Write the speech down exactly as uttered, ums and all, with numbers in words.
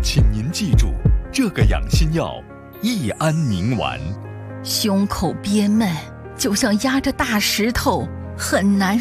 请您记住，这个养心药益安宁丸。 胸口憋闷，就像压着大石头，很难